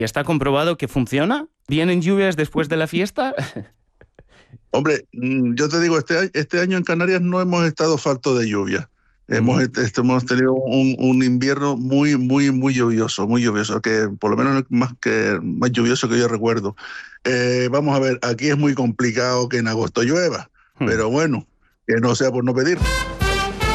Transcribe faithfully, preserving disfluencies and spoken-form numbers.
¿Y está comprobado que funciona? ¿Vienen lluvias después de la fiesta? Hombre, yo te digo, este, este año en Canarias no hemos estado falto de lluvia. Hemos, este, hemos tenido un, un invierno muy, muy, muy lluvioso, muy lluvioso, que por lo menos más que más lluvioso que yo recuerdo. Eh, vamos a ver, aquí es muy complicado que en agosto llueva, Hmm. pero bueno, que no sea por no pedir.